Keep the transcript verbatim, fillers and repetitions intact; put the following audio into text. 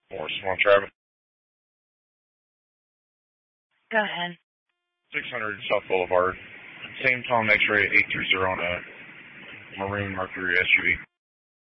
Or Swan Travis. Go ahead. six hundred South Boulevard. Same Tom X-ray eight three zero on a maroon Mercury S U V.